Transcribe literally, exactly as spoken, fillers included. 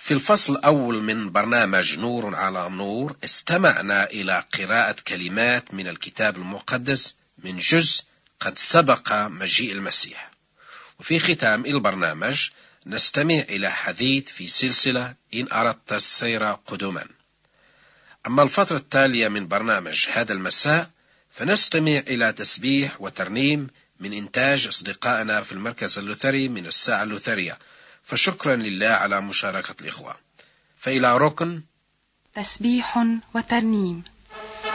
في الفصل الأول من برنامج نور على نور استمعنا إلى قراءة كلمات من الكتاب المقدس من جزء قد سبق مجيء المسيح. وفي ختام البرنامج نستمع إلى حديث في سلسلة إن أردت السير قدما. أما الفترة التالية من برنامج هذا المساء فنستمع إلى تسبيح وترنيم من إنتاج أصدقائنا في المركز اللوثري من الساعة اللوثرية. فشكرا لله على مشاركة الإخوة. فإلى ركن تسبيح وترنيم.